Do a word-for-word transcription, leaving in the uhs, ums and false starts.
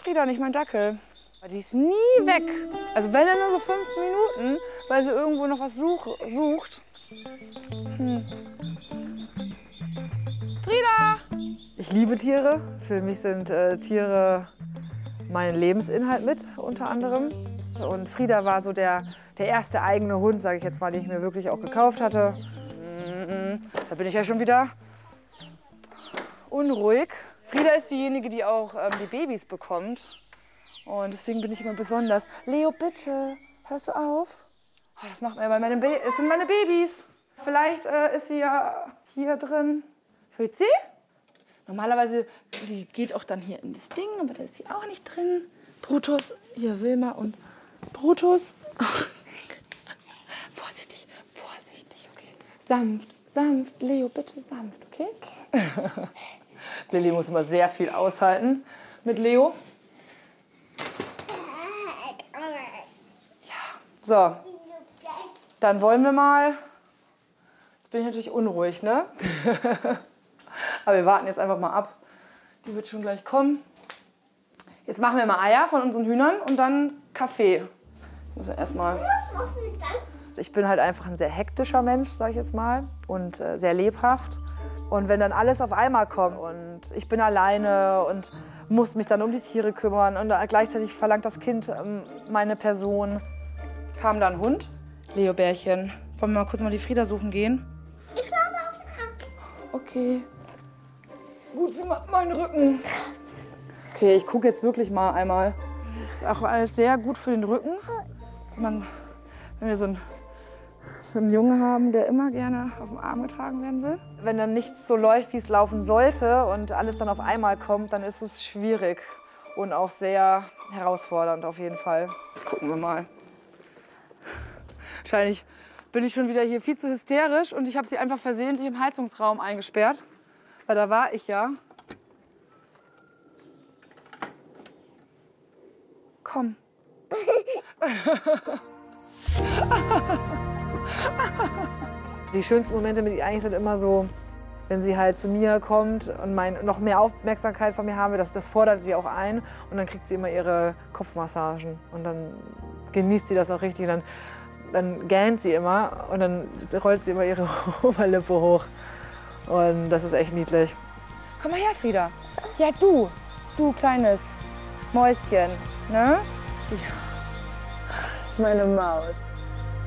Frieda, nicht mein Dackel. Die ist nie weg. Also wenn dann nur so fünf Minuten, weil sie irgendwo noch was such, sucht. Hm. Frieda! Ich liebe Tiere. Für mich sind äh, Tiere mein Lebensinhalt mit, unter anderem. Und Frieda war so der, der erste eigene Hund, sage ich jetzt mal, den ich mir wirklich auch gekauft hatte. Da bin ich ja schon wieder unruhig. Frieda ist diejenige, die auch ähm, die Babys bekommt. Und deswegen bin ich immer besonders. Leo, bitte, hörst du auf? Oh, das macht mir, weil meine Ba- es sind meine Babys. Vielleicht äh, ist sie ja hier drin. Fritzi? Normalerweise, die geht auch dann hier in das Ding, aber da ist sie auch nicht drin. Brutus, hier Wilma und Brutus. Vorsichtig, vorsichtig, okay. Sanft, sanft. Leo, bitte sanft, okay? Lilly muss immer sehr viel aushalten mit Leo. Ja, so. Dann wollen wir mal. Jetzt bin ich natürlich unruhig, ne? Aber wir warten jetzt einfach mal ab. Die wird schon gleich kommen. Jetzt machen wir mal Eier von unseren Hühnern und dann Kaffee. Also erstmal. Ich bin halt einfach ein sehr hektischer Mensch, sag ich jetzt mal, und äh, sehr lebhaft. Und wenn dann alles auf einmal kommt und ich bin alleine und muss mich dann um die Tiere kümmern und gleichzeitig verlangt das Kind ähm, meine Person, kam dann ein Hund. Leo Bärchen, wollen wir mal kurz mal die Frieda suchen gehen? Ich glaube auf den Arm. Okay. Gut für meinen Rücken. Okay, ich gucke jetzt wirklich mal einmal. Ist auch alles sehr gut für den Rücken. Wenn, man, wenn wir so einen, so einen Jungen haben, der immer gerne auf dem Arm getragen werden will. Wenn dann nichts so läuft, wie es laufen sollte und alles dann auf einmal kommt, dann ist es schwierig und auch sehr herausfordernd auf jeden Fall. Jetzt gucken wir mal. Wahrscheinlich bin ich schon wieder hier viel zu hysterisch und ich habe sie einfach versehentlich im Heizungsraum eingesperrt. Weil da war ich ja. Komm. Die schönsten Momente mit ihr eigentlich sind immer so, wenn sie halt zu mir kommt und mein, noch mehr Aufmerksamkeit von mir haben will, das, das fordert sie auch ein. Und dann kriegt sie immer ihre Kopfmassagen. Und dann genießt sie das auch richtig. Und dann, dann gähnt sie immer und dann rollt sie immer ihre Oberlippe hoch. Und das ist echt niedlich. Komm mal her, Frieda. Ja, du. Du, kleines Mäuschen. Ne? Ja. Meine Maus.